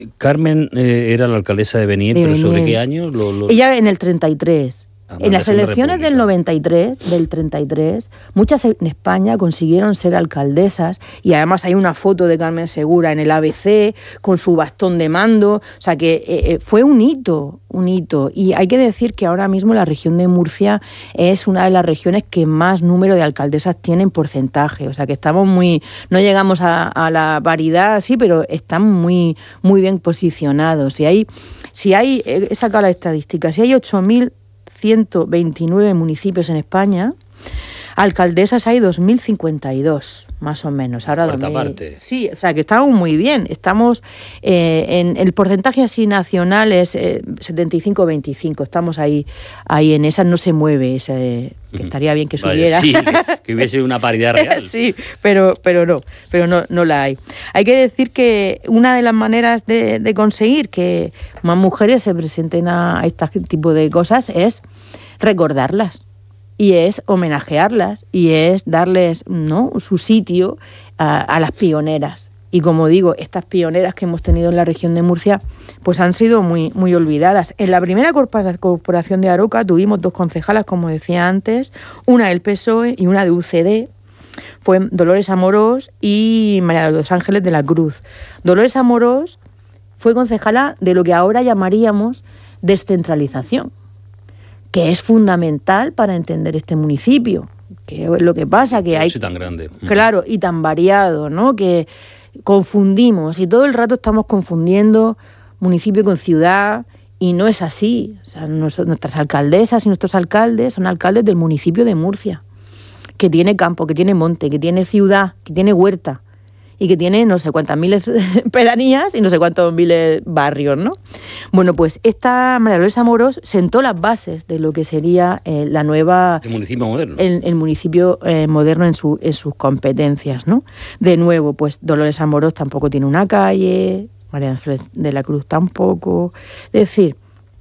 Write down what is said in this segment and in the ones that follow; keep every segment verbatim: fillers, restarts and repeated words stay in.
Carmen eh, era la alcaldesa de Beniel, de pero Beniel. ¿sobre qué año? Lo, lo... Ella en el treinta y tres. Ah, En las elecciones República. del noventa y tres, del treinta y tres, muchas en España consiguieron ser alcaldesas y además hay una foto de Carmen Segura en el A B C con su bastón de mando, o sea que eh, fue un hito, un hito. Y hay que decir que ahora mismo la región de Murcia es una de las regiones que más número de alcaldesas tiene en porcentaje, o sea que estamos muy, no llegamos a, a la paridad, sí, pero están muy, muy bien posicionados. Si hay, si hay, he sacado la estadística, si hay ocho mil ciento veintinueve municipios en España, alcaldesas hay dos mil cincuenta y dos, más o menos. Ahora Cuarta dos mil... parte. Sí, o sea que estamos muy bien. Estamos eh, en el porcentaje así nacional es eh, setenta y cinco veinticinco. Estamos ahí, ahí en esa, no se mueve ese, que estaría bien que subiera. Vaya, sí, que, que hubiese una paridad real. Sí, pero, pero no, pero no, no la hay. Hay que decir que una de las maneras de, de conseguir que más mujeres se presenten a este tipo de cosas es recordarlas. Y es homenajearlas y es darles, ¿no?, su sitio a, a las pioneras. Y como digo, estas pioneras que hemos tenido en la región de Murcia pues han sido muy, muy olvidadas. En la primera corporación de Aroca tuvimos dos concejalas, como decía antes, una del P S O E y una de U C D. Fue Dolores Amorós y María de los Ángeles de la Cruz. Dolores Amorós fue concejala de lo que ahora llamaríamos descentralización, que es fundamental para entender este municipio, que es lo que pasa, que hay... Sí, tan grande. Claro, y tan variado, ¿no?, que confundimos, y todo el rato estamos confundiendo municipio con ciudad, y no es así. O sea, nuestras alcaldesas y nuestros alcaldes son alcaldes del municipio de Murcia, que tiene campo, que tiene monte, que tiene ciudad, que tiene huerta, y que tiene no sé cuántas miles pedanías y no sé cuántos miles barrios, ¿no? Bueno, pues esta María Dolores Amorós sentó las bases de lo que sería eh, la nueva... El municipio moderno. El, el municipio eh, moderno en, su, en sus competencias, ¿no? De nuevo, pues Dolores Amorós tampoco tiene una calle, María Ángeles de la Cruz tampoco. Es decir,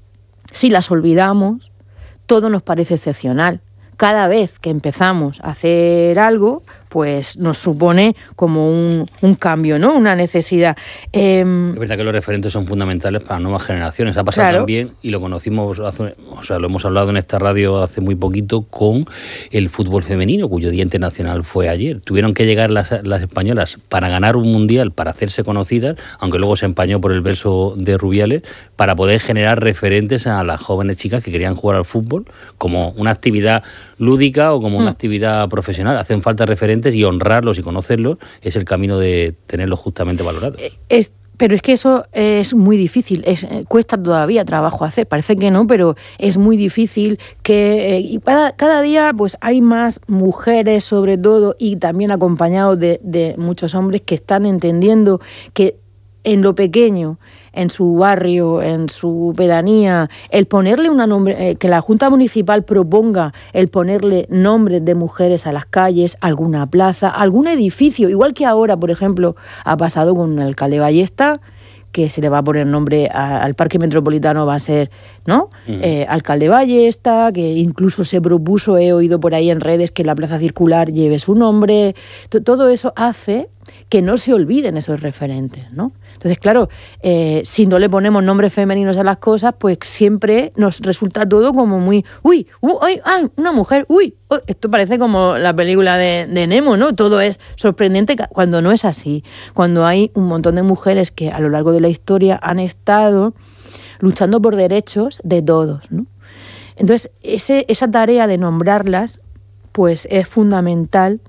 si las olvidamos, todo nos parece excepcional. Cada vez que empezamos a hacer algo, pues nos supone como un, un cambio, ¿no?, una necesidad. Eh, es verdad que los referentes son fundamentales para nuevas generaciones. Ha pasado claro. también, y lo conocimos, hace, o sea, lo hemos hablado en esta radio hace muy poquito, con el fútbol femenino, cuyo Día Internacional fue ayer. Tuvieron que llegar las, las españolas para ganar un mundial, para hacerse conocidas, aunque luego se empañó por el verso de Rubiales, para poder generar referentes a las jóvenes chicas que querían jugar al fútbol como una actividad lúdica o como una mm. actividad profesional. Hacen falta referentes y honrarlos y conocerlos es el camino de tenerlos justamente valorados. Es, pero es que eso es muy difícil, es, cuesta todavía trabajo hacer, parece que no, pero es muy difícil que eh, y cada, cada día pues hay más mujeres sobre todo y también acompañados de, de muchos hombres que están entendiendo que en lo pequeño, en su barrio, en su pedanía, el ponerle una nombre, eh, que la Junta Municipal proponga el ponerle nombres de mujeres a las calles, alguna plaza, algún edificio, igual que ahora, por ejemplo, ha pasado con el alcalde Ballesta, que se le va a poner nombre a, al Parque Metropolitano, va a ser, ¿no? Uh-huh. Eh, alcalde Ballesta, que incluso se propuso, he oído por ahí en redes, que la plaza circular lleve su nombre. T- todo eso hace que no se olviden esos referentes, ¿no? Entonces, claro, eh, si no le ponemos nombres femeninos a las cosas, pues siempre nos resulta todo como muy... ¡Uy! Uh, ¡Ay! ¡Ay! ¡Una mujer! ¡Uy! Oh, esto parece como la película de, de Nemo, ¿no? Todo es sorprendente cuando no es así. Cuando hay un montón de mujeres que a lo largo de la historia han estado luchando por derechos de todos, ¿no? Entonces, ese, esa tarea de nombrarlas, pues es fundamental.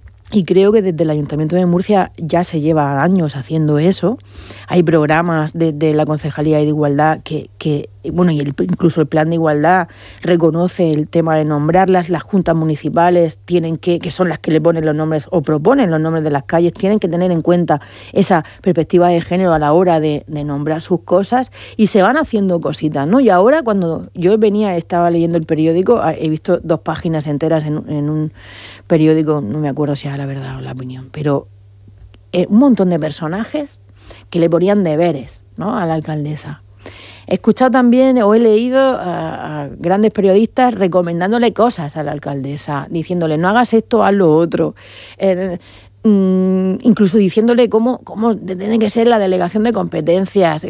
Y creo que desde el Ayuntamiento de Murcia ya se lleva años haciendo eso. Hay programas desde la Concejalía de Igualdad que, que bueno, y el, incluso el Plan de Igualdad reconoce el tema de nombrarlas. Las juntas municipales tienen que, que son las que le ponen los nombres o proponen los nombres de las calles, tienen que tener en cuenta esa perspectiva de género a la hora de, de nombrar sus cosas y se van haciendo cositas, ¿no? Y ahora cuando yo venía, estaba leyendo el periódico, he visto dos páginas enteras en, en un periódico, no me acuerdo si era La Verdad o La Opinión, pero eh, un montón de personajes que le ponían deberes, ¿no?, a la alcaldesa. He escuchado también o he leído a, a grandes periodistas recomendándole cosas a la alcaldesa, diciéndole no hagas esto, haz lo otro. Eh, incluso diciéndole cómo, cómo tiene que ser la delegación de competencias.